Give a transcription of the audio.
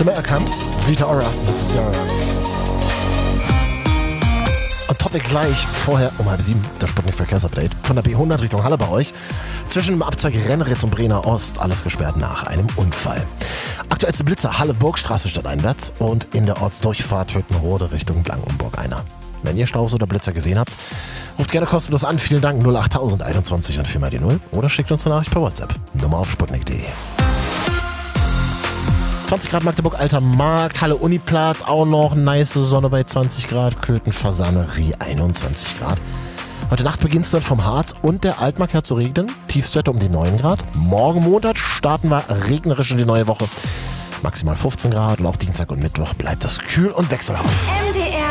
Stimme erkannt? Rita Ora. Und Topic gleich vorher um 6:30, das Sputnik Verkehrsupdate. Von der B100 Richtung Halle bei euch. Zwischen dem Abzweig Renneritz und Brenner Ost, alles gesperrt nach einem Unfall. Aktuellste Blitzer Halle Burgstraße stadteinwärts und in der Ortsdurchfahrt Hüttenrode Richtung Blankenburg einer. Wenn ihr Staus oder Blitzer gesehen habt, ruft gerne kostenlos an. Vielen Dank 08000 21 und 4 mal die 0 oder schickt uns eine Nachricht per WhatsApp. Nummer auf sputnik.de. 20 Grad Magdeburg, Alter Markt, Halle Uniplatz, auch noch nice Sonne bei 20 Grad, Köthen, Fasanerie 21 Grad. Heute Nacht beginnt es dann vom Harz und der Altmark her zu regnen, Tiefstwerte um die 9 Grad. Morgen Montag starten wir regnerisch in die neue Woche, maximal 15 Grad und auch Dienstag und Mittwoch bleibt es kühl und wechselhaft. MDR